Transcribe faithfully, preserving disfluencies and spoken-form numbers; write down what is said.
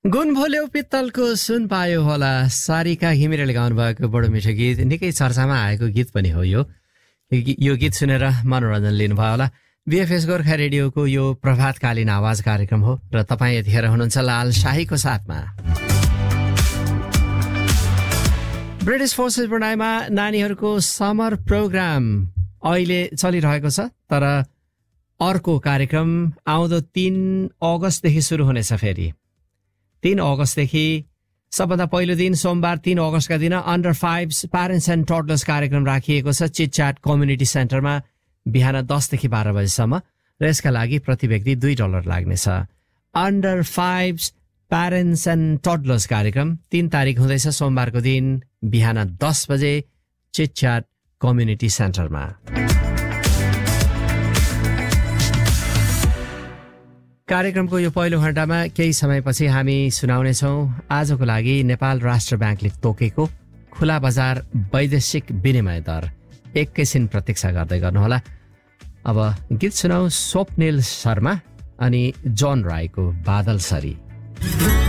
गुण भोल्यो पित्तलको सुन पायो होला सारिका घिमिरेले गाउनु भएको बडो मिठो गीत, निकै चर्चामा आएको गीत पनि हो यो यो गीत सुनेर मनोरञ्जन लिनुभयो होला। बीएफएस गोर्खा रेडियोको यो प्रभातकालीन आवाज कार्यक्रम हो र तपाईँ यतिखेर हुनुहुन्छ लाल शाहीको साथमा। ब्रिटिस फोर्सेस ब्रुनाईमा नानीहरूको समर प्रोग्राम अहिले चलिरहेको छ, तर अर्को कार्यक्रम आउँदो तीन अगस्तदेखि सुरु हुनेछ। फेरि तीन अगस्तदेखि सबभन्दा पहिलो दिन सोमबार तीन अगस्तका दिन अन्डर फाइभ प्यारेन्ट्स एन्ड टडलर्स कार्यक्रम राखिएको छ चिट च्याट कम्युनिटी सेन्टरमा बिहान दसदेखि बाह्र बजेसम्म र यसका लागि प्रति व्यक्ति दुई डलर लाग्नेछ। अन्डर फाइभ प्यारेन्ट्स एन्ड टडलर्स कार्यक्रम तीन तारिक हुँदैछ सोमबारको दिन बिहान दस बजे चिट च्याट कम्युनिटी सेन्टरमा। कार्यक्रमको यो पहिलो घण्टामा केही समयपछि हामी सुनाउनेछौँ आजको लागि नेपाल राष्ट्र ब्याङ्कले तोकेको खुला बजार वैदेशिक विनिमय दर। एकैछिन प्रतीक्षा गर्दै गर्नुहोला। अब गीत सुनाऊ स्वप्निल शर्मा अनि जोन राईको बादल सरी।